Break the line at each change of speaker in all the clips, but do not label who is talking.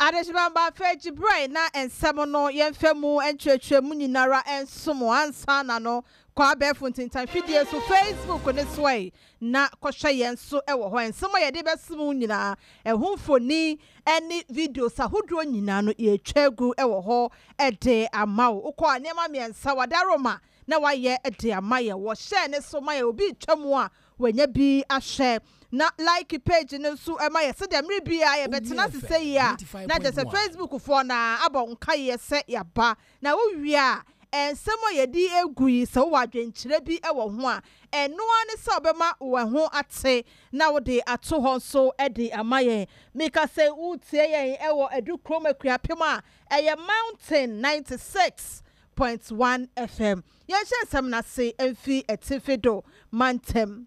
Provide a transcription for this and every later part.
Adeshimamba feji brain na ensemono yenfemu entwetwemu nyinara ensomo ansa na no kwa befuntintan fidie so Facebook ne sway na kohwe yenso ewo ho ensemo ye de besemu nyina ehumfoni eni videos ahodo nyina no ye twegu ewo ho ede amawo ukọ anema miensa wadaroma na waye ede amaye wo share ne so maye obi twemu a wanya bi ahwe na like page ne so ema ye se dem ribia ye betena se sei a na just Facebook for na abonka ye se yaba na wo wi a ensemo ye di egui se wo adwenkyere bi ewo ho a eno ane se obema wo ho ate na wo de ato ho so ede amaye meka se utie ye ewo edukrom akuapem a eye mountain 96.1 FM ye hye na se emfi etifido mantem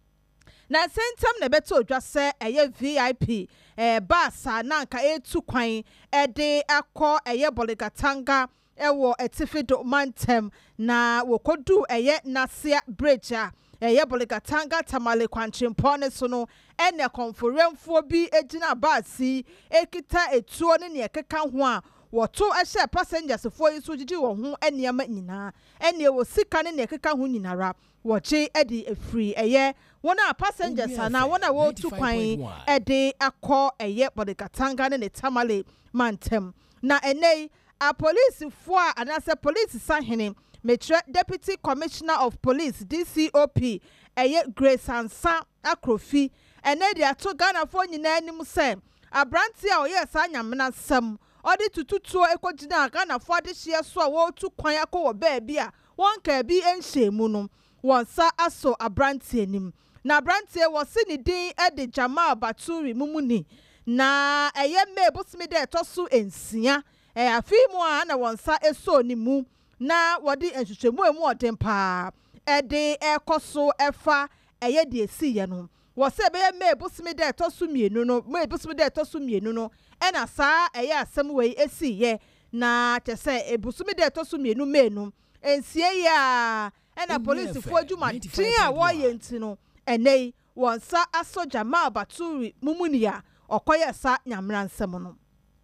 na sentam na beto odwa se eye VIP basa na nka etu kwan ede akọ eye Boligatanga ewo etifido mantem na wokodu eye Nasia Bridge eye Boligatanga Tamale kwanchimpo ne so no ene konforemfo bi ejina basi ekita etuo ne ekeka ho a woto ehye passengers fo yi so gigi wo ho eniama nyina ene wo sika ne ekeka ho nyinara woche edi efri eye wona passengers na wona wo tu kwan ede akọ eye Boligatanga ne Tamale mantem na enei a police fo anase police sahene metre Deputy Commissioner of Police DCOP eye Grace Ansa Akrofi ene dia to Ghana fo nyina anim se abranti a oye sa nyamena sam odi tututuo ekogina Ghana fo de hye so a wo tu kwan akọ ba bia won ka bi enhyemu no wonsa aso abranti anim na abranti wo se ni din ede Jamal Baturi mumuni na eye me bosmi de tosu ensia afimu a na wonsa eso ni mu na wodi enhwehwemu emu odempa ede ekoso efa eye de esiye no wo se be me bosmi de tosu mienu no me bosmi de tosu mienu no ena sa eye asem wei esiye na tese ebosmi de tosu mienu menu ensie ya ena police fo adwuma tin a wo ye ntino enei wonsa aso Jamal Baturi mumunia okoye sa nyamra nsem no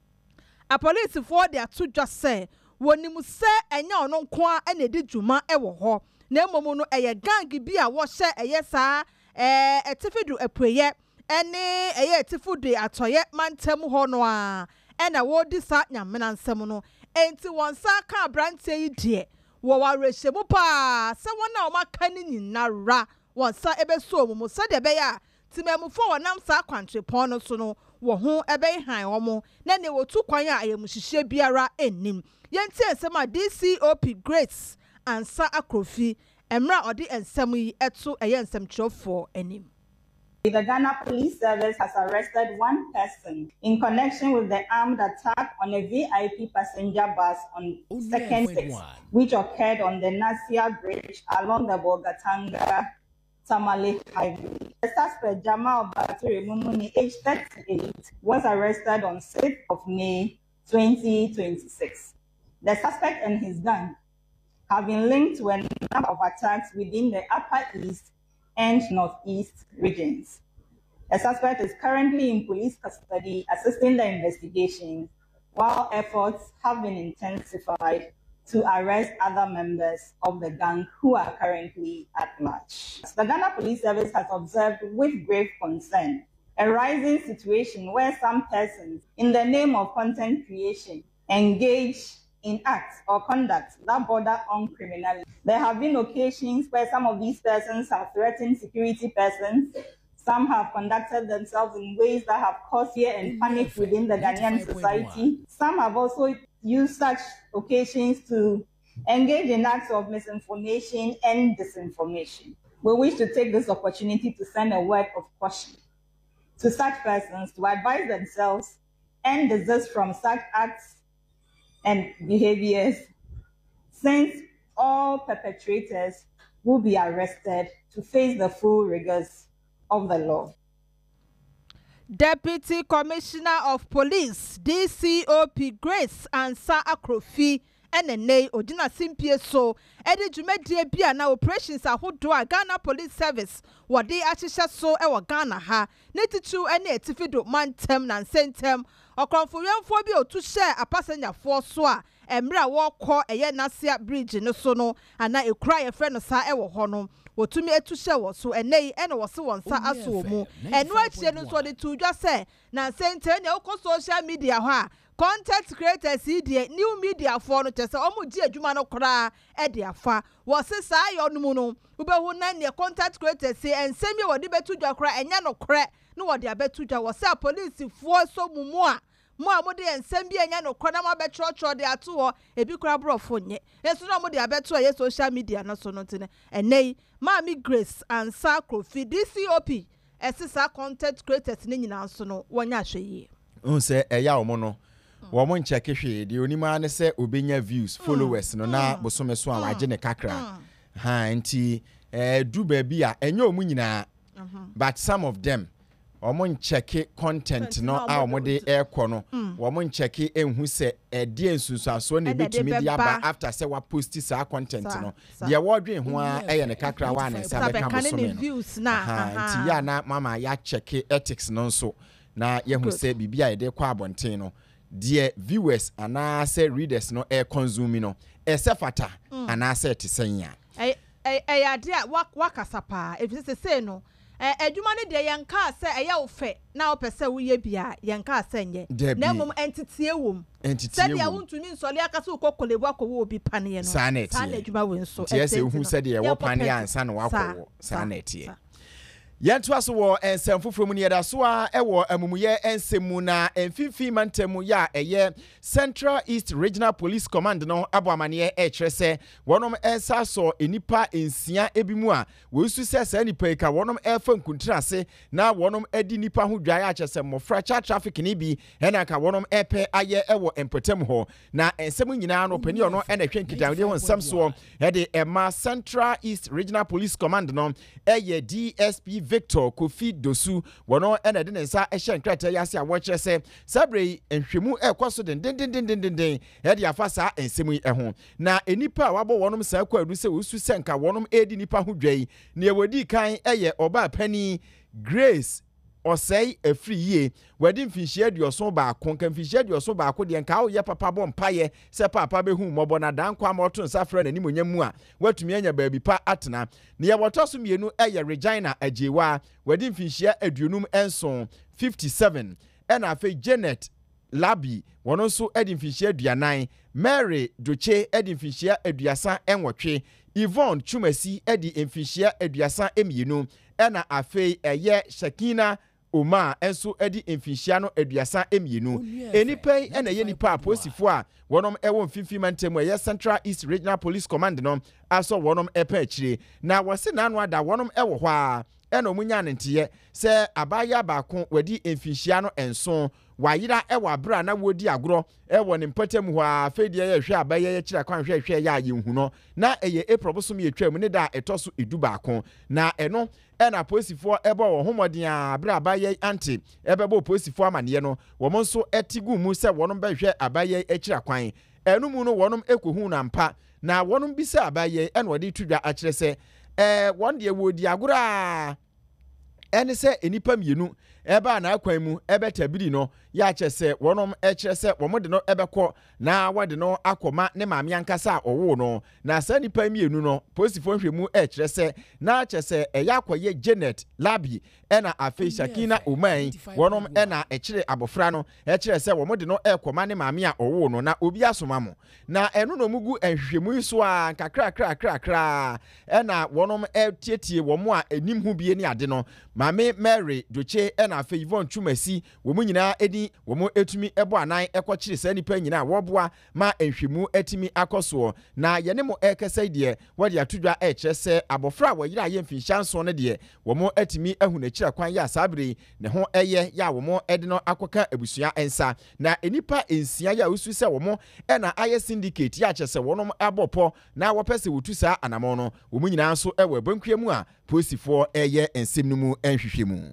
a police fo de ato dwa se wonimu se enya ono nko a ena di dwuma ewo ho na emomu no eye gang bi a wo hye eye sa etifidu epuye ene eye etifudu atoye mantem ho no a ena wo di sa nyamra nsem no enti wonsa ka brantie yi die wo warehemu pa se wona o maka ni nyinara wonsa ebeso omumu se de be ya timemufo wonam sa kwantrepon no so no wo ho ebe han omo na ne wo tu kwan a ayemuhihye biara ennim yenti ensema DCOP Grace Ansa Akrofi emra odi ensem yi eto eye ensem trofo enim.
The Ghana Police Service has arrested one person in connection with the armed attack on a VIP passenger bus on 2nd 6, which occurred on the Nasia Bridge along the Boligatanga Tamale Highway. The suspect, Jamal Baturi Mumuni, aged 38, was arrested on 6th of May 2026. The suspect and his gang have been linked to a number of attacks within the Upper East and Northeast regions. The suspect is currently in police custody assisting the investigation, while efforts have been intensified to arrest other members of the gang who are currently at large. The Ghana Police Service has observed with grave concern a rising situation where some persons, in the name of content creation, engage in acts or conduct that border on criminality. There have been occasions where some of these persons have threatened security persons. Some have conducted themselves in ways that have caused fear and panic within the Ghanaian society. Some have also used such occasions to engage in acts of misinformation and disinformation. We wish to take this opportunity to send a word of caution to such persons to advise themselves and desist from such acts and behaviors, since all perpetrators will be arrested to face the full rigors of the law.
Deputy Commissioner of Police DCOP Grace Ansa Akrofi enene odina simpie so edi dwumadie bia na operations ahodo a Ghana Police Service wode ahyehyɛ so e wo Ghana ha ne titu ene etifido mantem na sentem okonfoyemfo bi otu hye apasenyafo so a emra wokɔ eye Nasia Bridge no so no ana ekura ye frɛ no sa e wo hɔ no wotumi etu hye wo so enei ene wo se wonsa aso mu eno achie no so de tu dwa sɛ na sentem ne okɔ social media hɔ a content creators idie new media for no tese omu ji adwuma no kora e de afa wo se saa yo no mu no ubehu na ne content creators se ensem ye wode betu dwa kora enya no kore no wode abetu dwa wo se police fo so mumu a mo de ensem bi enya no kora na ma betrocho de ato ho ebi kora brofo nye eso no mo de abeto ye social media no so no tene enei Mami Grace and Sakrofi DCOP esisa content creators ne nyina so no wonya hweye
unse eya omo no wo mo ncheke hwe de onima ne se obenya views followers no na bosome so a waje ne kakra ha nti du ba bi a enye omu nyina but some of them omo ncheke content no a omo de ekọ no wo mo ncheke enhu se ede ensusuaso na betumi dia ba after se wa post sa content no de wodwe ho a eye ne kakra wa ne sa be ka bosome no nti ya na mama ya cheke ethics no so na yehu se bibia ede kwa abonten no dear viewers ana say readers no consume no esefata ana say tisenya
ade a wakasapa efise say no adwuma ne de yanka say eya ofe na opese woye bia yanka say nye na mom entity ewom say dia wontumi nsole akase ukokolebu akowo obi pane no sa na adwuma we nso
ese hu say de wo pane ansa na wakowo sa na etie Yantua so wo ensemfofro mu ne yeda so a ewo amumuye ensemu na emfifi mantemu ya eye Central East Regional Police Command no aboamane kyerese wonom ensa so enipa ensia ebimu a wo su sesa nipa ika wonom efa nkuntrase na wonom edi nipa ho dwae a kyerese mofra cha traffic ni bi ena ka wonom epe aye ewo empotem ho na ensemu nyina no pani ono ena hwenkitade ho nsam so ede ema Central East Regional Police Command no eye DSP Victor Kofi Dosu wono ena de nsa ehye nkrata yase a wo kyerese sabre enhwemu ekoso den edi afasa ensemu eho na enipa a wabo wonom sa kwadu se wosu senka wonom edi nipa ho dwai na ewodi kan eye oba pani Grace osei efriye wedi mfinhie aduoso ba kon kan mfinhie aduoso ba ko de nka wo ye papa bo mpaye se papa behu mobo na dan kwa ma oto nsa fra na nimonyam a watumi anya baabi pa atena na ye wotoso mienu eye Regina Ajewa wedi mfinhie aduonum enson 57 ena afi Janet Labi wono so edi mfinhie aduanan Mary Doche edi mfinhie aduasa enwotwe Yvonne Chumasi edi mfinhie aduasa emienu ena afi eye Shakina Oma enso edi mfinhia no aduasa emienu enipa ena ye nipa aposifo a wonom ewo mfinfi mantemu ye Central East Regional Police Command no aso wonom epa akire na wose nanu ada wonom ewo hɔ a ena omunya ntiye se abaya baako wadi mfinhia no enso wayira ewo abra na wodi agro ewo ne mpatem hɔ a fedie ye hwe abaya ye kira kwan hwe ya yehu no na eye April bosom ye twam ne da etoso edu baako na eno ena posifo ebo wo homodin abra abaye anti ebebo posifo amane no wo nso etigu mu se wonom behwe abaye akira kwan enum no wonom ekohu na mpa na wonom bisa abaye ena wode tudwa akire se won de wodi agora ene se enipa mienu eba na akwan mu ebetabiri no ya kyese wonom ekyerese womode no ebekọ na wode no akoma ne maame ankasa owo no na sa nipa mienu no posifo hwemu ekyerese na kyese eyakoye Janet Labi ena afi Shakina Uman wonom ena ekyere abofra no ekyerese womode no ekoma ne maame a owo no na obi asoma mo na eno no mugu enhwemu so a kakra ena wonom etietie womo a enim hu bie ne ade no maame Mary Doche ena afi Yvonne Chumasi womu nyina edi womo etumi ebo anan ekokyire sa nipa nyina woboa ma enhwemu etimi akoso na yene mo ekesa de wode atudwa ekyerese abofra woyira ye mfinshanso ne de womo etimi ehuna kira kwan ya sabre ne ho eye ya womo ede no akoka abusua ensa na enipa ensia ya usu se womo ena aye syndicate ya kyerese wonom abopo na wopese wotu sa anamo no womu nyina so ewe bankuamu a posifo eye ensemnumu enhwehwemu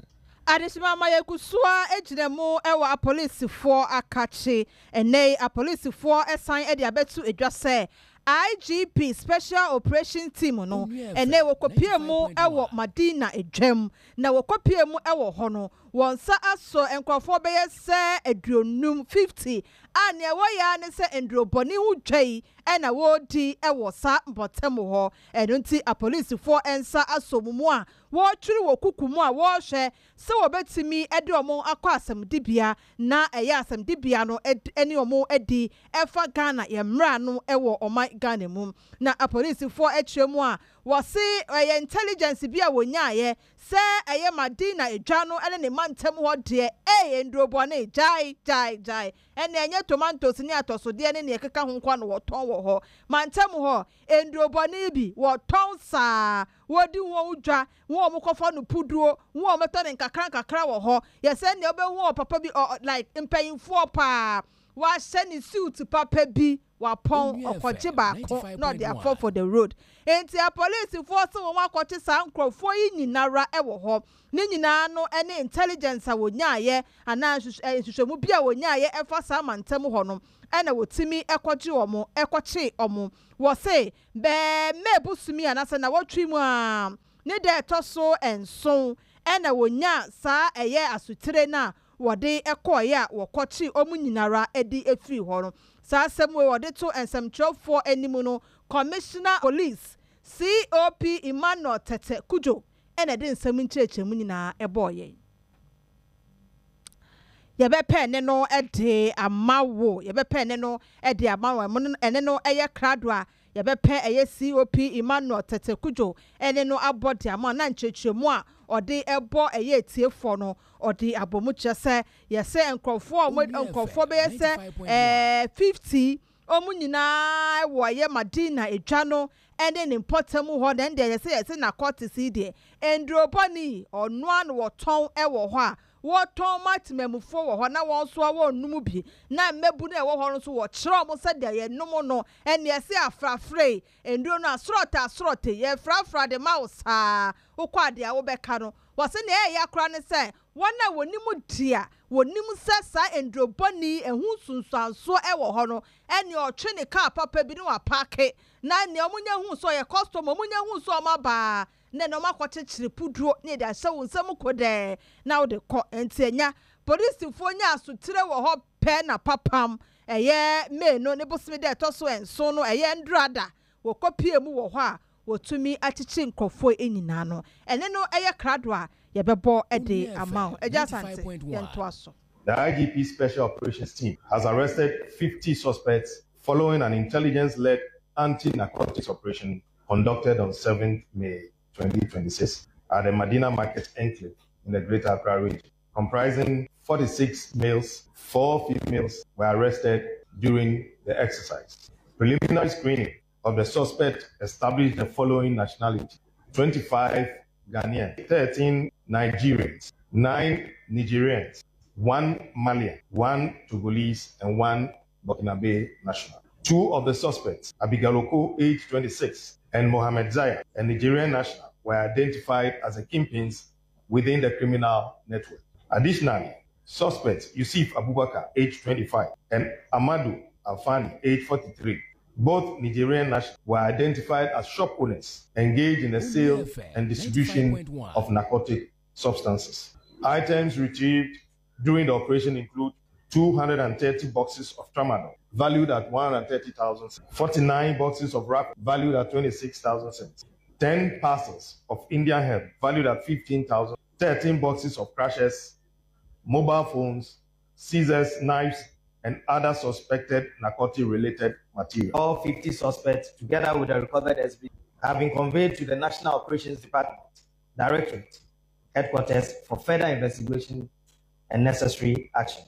Adesima Mayekusua ejinemu ewa police for akachi ene a police for assign edi abetu edwase IGP Special Operation Team no ene wokopie mu ewo Madina edwam na wokopie mu ewo ho no wonsa aso enkrofo beye se aduonum 50 ane ewo ya ne se endroboni hu twai ena wodi ewo sa mbotem ho enunti a police for ensa aso mumu a wo twiri wokukumu a wo hwe se wobetimi ede omo akọ asemdibia na eye asemdibia no eni omo edi efa Ghana yemra no ewo oman Ghana mum na a police for etremu a wo se intelligence bia wonyaye se eye Madina edwa no ene ne mantem ho de endrobone jai ene enye tomatoes ni atosode ne ekeka ho nkwa no woton wo ho mantem ho endrobone bi woton sa wodi wo udwa wo omukofo no puduo wo ometo ne nkakra wo ho yese ne obehu papa bi like impayinfo pa wa sheni suit papa bi wa pon okoje baako no dey fall for the road enti a police force wo akoche sa nkrofo yi nyinara ewo ho ni nyina no ene intelligence a wonyaye ana hwehwemu bia wonyaye efa sa mantem ho no ene wotimi ekoje omo ekoche omo wo say be mebusumi anase na wotwi mu a ne de toso enso ene wonya sa eye asutire na wode ekoye a wokochi omu nyinara edi efiri ho no sa asem we wode to ensemtwofo animu no Commissioner Police COP Emmanuel Tete Kujo ene de nsem nchechemu nyina eboye yebe ne no ede amawo yebe ne no ede amawo ene no eye krado a yebe eye COP Emmanuel Tete Kujo ene no abode ama na nchechemu a ode ebo eye tiefo no ode abomu chese yese enkrofo be yese 50 omu nyina wo ye Madina edwa no ene ne importem ho den de yese na court si de endroboni onu an woton ewo ho a woton matmemufo wo ho na won so wo num bi na mebu na ewo ho no so wo kire mo se de ye num no ene yese afrafre endro no asrote ye frafra de mausa ukwade a wo beka no wose na ye yakra ne se wona wonimu dia wonimu sesa endroboni ehun sunsuanso ewo ho no ene otwe ne car papa bi ne wa parke na ne omunya hu so ye customer omunya hu so ma ba ne no makochechire puduo ne de ahye wo nsam kode na wo de ko entianya police fo nya asutire wo ho pe na papam eye me no ne bosimi de toso enso no eye ndrada wo kopie mu wo ho a wotumi achichi nkofo enyina no ene no eye krado a yebebo ede amount eja sante yento aso.
The IGP Special Operations Team has arrested 50 suspects following an intelligence-led anti-narcotics operation conducted on 7th May 2026 at the Madina Market Enclave in the Greater Accra region. Comprising 46 males, 4 females were arrested during the exercise. Preliminary screening of the suspect established the following nationality: 25 Ghanaian, 13 Nigerians, 9 Nigerians, 1 Malian, 1 Togolese, and 1 Burkinabe national. 2 of the suspects, Abigaloko, age 26, and Mohamed Zaya, a Nigerian national, were identified as the kingpins within the criminal network. Additionally, suspects Yusuf Abubakar, age 25, and Amadou Alfani, age 43, both Nigerian nationals, were identified as shop owners engaged in the sale and distribution of narcotic substances. Items retrieved during the operation include 230 boxes of tramadol valued at 130,000, 49 boxes of wrap valued at 26,000 cents, 10 parcels of Indian hemp valued at 15,000, 13 boxes of crashes, mobile phones, scissors, knives, and other suspected narcotic-related material.
All 50 suspects, together with the recovered SB, have been conveyed to the National Operations Department, Directorate, Headquarters for further investigation and necessary action.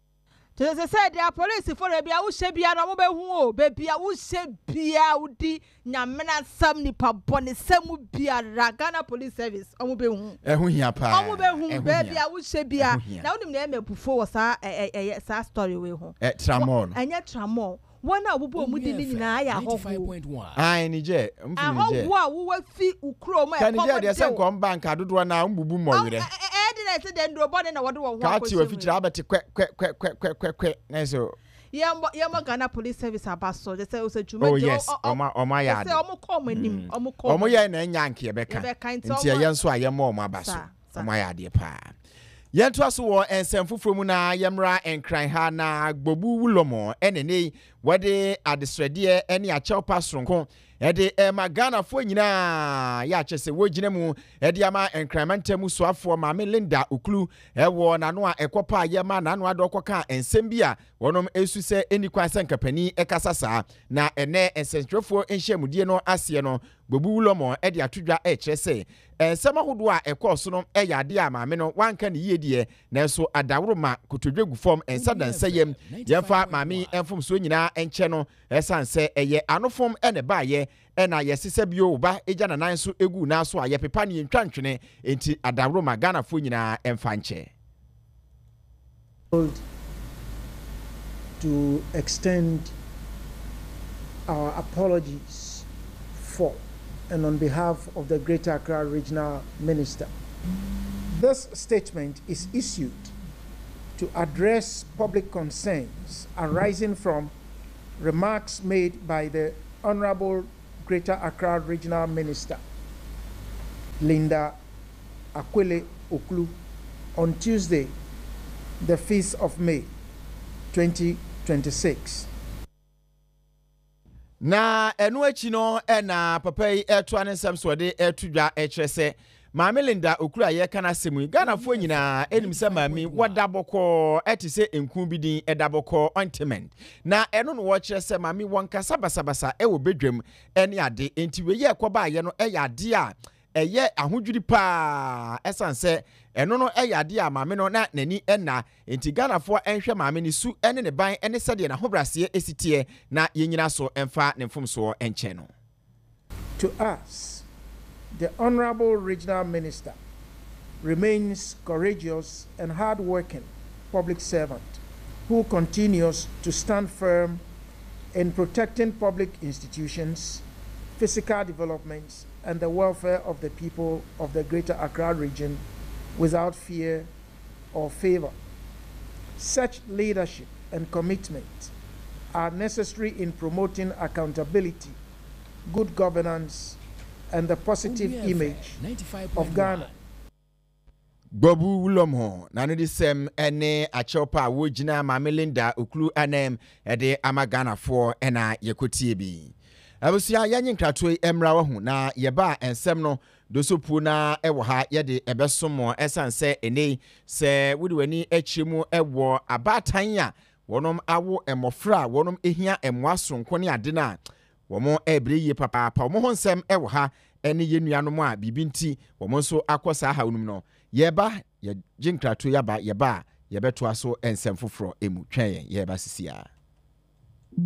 Just said the police for a bia usebia no be hu o bebia usebia udi nyamena sam nipa bone samu bia Ghana Police Service omo be hu
ehu hia pa
omo be hu bebia usebia na wonim na emepufo wo sa story we hu
tramon
enye tramon wona obubo omudi ni nyina ya hoho
ai ni je mfu ni je
ahoho a wo wa fi ukro ma e
kan je de se nkom bank adodo na mbubu mo were
didn't say then do about and what do I want.
Kati we feature abete kwe na so
Yama Ghana Police Service abaso they say also
oh yes oma ya
say omo come nim
omo ya na nyanke ye beka nti ye nso ayemo omo abaso omo ya de pa yentu aso wo ensem foforo mu na yemra enkran ha na gbobu wulomo enene wode adesrede ene achew pasronko ede Ghana fo nyina ya chese wogina mu ede ama enkramantamu soafo ma Linda Okulu ewo nano a ekopa yema nano adokoka ensem bia wonom esu se eni kwanse nkapani ekasasa na ene ensentrofo enhyemudie no ase no gbobu wulomo ede atodwa echese ensem ahodo a ekoso no eyade a maame no wanka ne yedie na so adawro ma kotodwegu form ensadanse yemfa maame enfom so nyina enche no esanse eye anofom ene baaye ena yesise bio ba eja na nan so egu na so aye pepa ne ntwantwene enti adawro ma Ghana fo nyina emfa nche
to extend our apologies for and on behalf of the Greater Accra Regional Minister. This statement is issued to address public concerns arising from remarks made by the Honorable Greater Accra Regional Minister, Linda Akwele Okulu, on Tuesday, the 5th of May, 2026.
Na enu echi no na papa yi eto anesem so de etudwa ekyerese Maame Linda Okulu aye kana semu Ghana fo nyina enim se maami wadaboko etise enku bidin edaboko ointment na eno no wo kyerese maami wonka sabasabasa ewo bedwam ene ade enti we ye koba aye no eye ade a eye ahodwiri pa esanse eno no eyade a maame no na nani ena enti Ghana fo enhwe maame ni su ene ne ban ene sede na hobrase esitie na yenyina so emfa ne mfomso enche no.
To us, the Honorable Regional Minister remains courageous and hard-working public servant who continues to stand firm in protecting public institutions, physical developments, and the welfare of the people of the Greater Accra region without fear or favor. Such leadership and commitment are necessary in promoting accountability, good governance, and the positive image of Ghana.
Gbobu wulomo na no disem ene achopa wogina Maame Linda Okulu anem ede ama Ghana fo ena yekotie bi. Abusia yanyin krato emra wo hu na yeba ensem no dosopu na ewo ha yede ebesomo esanse ene se wudi wani achimu ewo abatan a wonom awo emofra wonom ehia emwasonko ne ade na womo ebreye papa womo ho nsem ewo ha ene yenuanom a bibinti womo so akosa ha unum no yeba ye jinkrato yaba yeba yebeto aso ensem foforo emu twen yeba sisia.